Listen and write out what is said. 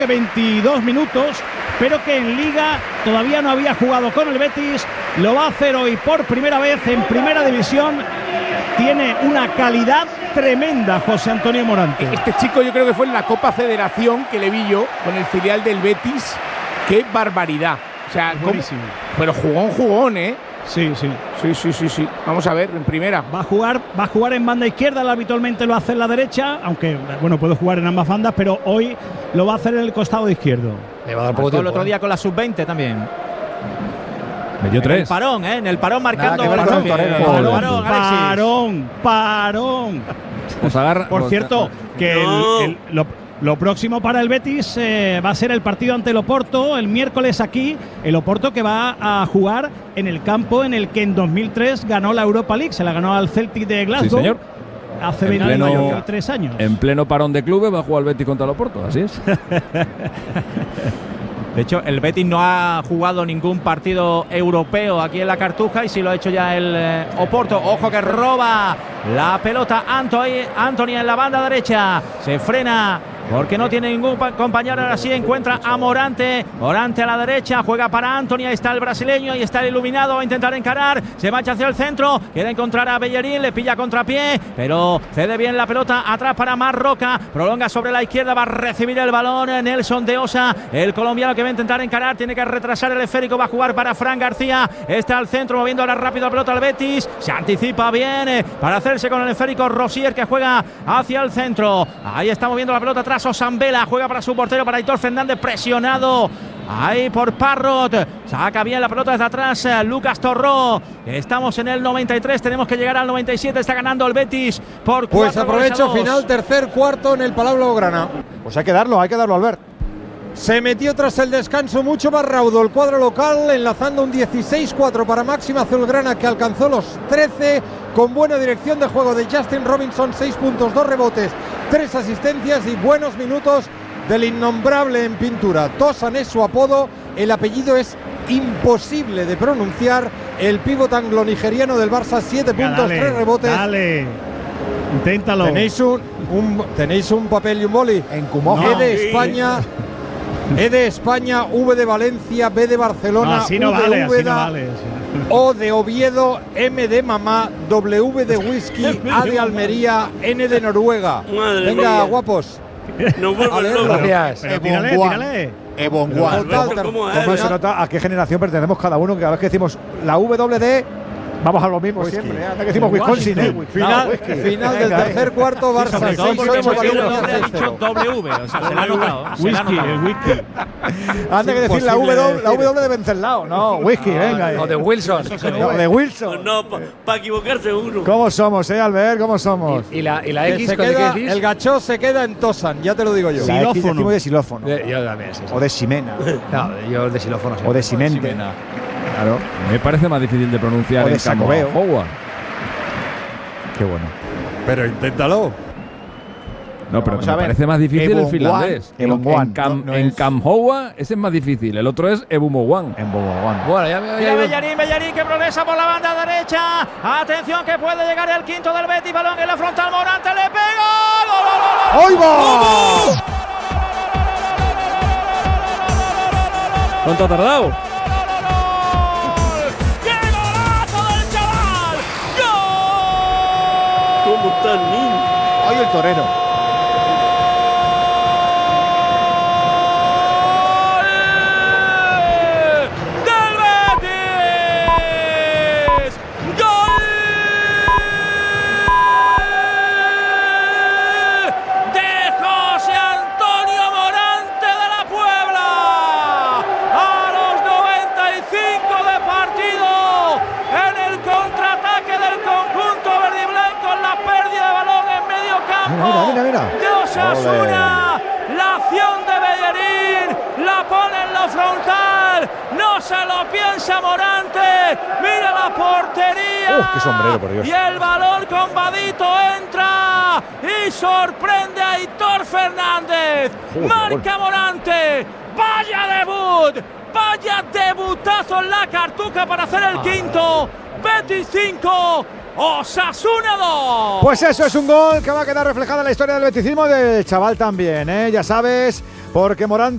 22 minutos, pero que en Liga todavía no había jugado con el Betis. Lo va a hacer hoy por primera vez en Primera División. Tiene una calidad tremenda José Antonio Morante. Este chico yo creo que fue en la Copa Federación que le vi yo con el filial del Betis. ¡Qué barbaridad! O sea, buenísimo. Pero jugón, ¿eh? Sí. Vamos a ver, en primera. Va a jugar en banda izquierda, habitualmente lo hace en la derecha, aunque bueno, puede jugar en ambas bandas, pero hoy lo va a hacer en el costado izquierdo. Le va a dar poco tiempo, el otro día con la sub-20 también. Metió 3. En el parón marcando. Parón. Por cierto, que lo próximo para el Betis va a ser el partido ante el Oporto el miércoles aquí. El Oporto que va a jugar en el campo en el que en 2003 ganó la Europa League. Se la ganó al Celtic de Glasgow. Sí, señor. Hace 23 años. En pleno parón de clubes va a jugar el Betis contra el Oporto, así es. De hecho, el Betis no ha jugado ningún partido europeo aquí en la Cartuja y sí lo ha hecho ya el Oporto. Ojo que roba la pelota Antony en la banda derecha. Se frena porque no tiene ningún compañero. Ahora sí encuentra a Morante. Morante a la derecha, juega para Antony. Ahí está el brasileño, ahí está el iluminado. Va a intentar encarar, se marcha hacia el centro. Quiere encontrar a Bellerín, le pilla contrapié, pero cede bien la pelota atrás para Marroca. Prolonga sobre la izquierda, va a recibir el balón Nelson de Osa, el colombiano que va a intentar encarar. Tiene que retrasar el esférico, va a jugar para Fran García. Está al centro, moviendo ahora rápido la pelota al Betis. Se anticipa bien para hacerse con el esférico Rosier, que juega hacia el centro. Ahí está moviendo la pelota atrás Osambela, juega para su portero, para Aitor Fernández, presionado ahí por Parrot. Saca bien la pelota desde atrás Lucas Torró. Estamos en el 93, tenemos que llegar al 97. Está ganando el Betis por 4 Pues aprovecho, final, tercer cuarto en el Palau Blaugrana. Pues hay que darlo, Albert. Se metió tras el descanso mucho más raudo el cuadro local, enlazando un 16-4 para Máxima Azulgrana, que alcanzó los 13, con buena dirección de juego de Justin Robinson, 6 puntos, 2 rebotes, 3 asistencias y buenos minutos del innombrable en pintura. Tosan es su apodo, el apellido es imposible de pronunciar. El pívot anglo-nigeriano del Barça, 7 puntos, 3 rebotes. Dale, inténtalo. Tenéis un papel y un boli. En Cumoja. E de España. E de España, V de Valencia, B de Barcelona, así no U de vale, Úbeda, así no vale. O de Oviedo, M de Mamá, W de Whisky, A de Almería, N de Noruega. Venga, mía. Guapos. No vuelvo el Gracias. Tírale. Ebonguan. ¿Cómo se nota a qué generación pertenecemos cada uno? Que cada vez que decimos la WD, vamos a lo mismo Whisky. siempre. Hasta que decimos Wisconsin, Final del tercer cuarto, Barça sobre todo 6-8, porque Valencia ha dicho 6-0. W, o sea, se la ha notado. Whisky. Antes que decir la W de Venceslao. No, whisky, venga. O de Wilson. No, de Wilson. No, para equivocarse uno. ¿Cómo somos, Albert? ¿Cómo somos? Y la X, Se ¿con queda, qué decís? el gachó se queda en Tosan, ya te lo digo yo. La X decimos de xilófono. Yo también, sí. O de Ximena. No, yo de xilófono. O de Simente. Claro. Me parece más difícil de pronunciar O de en Sacobeo. Howard. Qué bueno. Pero inténtalo. No, pero Vamos me a ver. parece más difícil el Ebonguan. finlandés. Ebonguan. En Camhoua ese es más difícil. El otro es Ebumowan. En Boboguan. Bueno, ya Bellarín que progresa por la banda derecha. Atención que puede llegar el quinto del Betis. Balón en la frontal. Morante le pega. ¡Ahí va! ¿Cuánto ha tardado? ¡Qué golazo del chaval! ¡Gol! ¿Cómo está el niño? ¡Ay, el torero! Mira. De Osasuna, la acción de Bellerín, la pone en la frontal, no se lo piensa Morante, mira la portería. ¡Qué sombrero, por Dios! Y el balón con Vadito entra y sorprende a Aitor Fernández. Marca Morante, vaya debutazo en la Cartuja para hacer el quinto. Betis 5, Osasuna 2. Pues eso es un gol que va a quedar reflejado en la historia del beticismo del chaval también, ¿eh? Ya sabes, porque Morante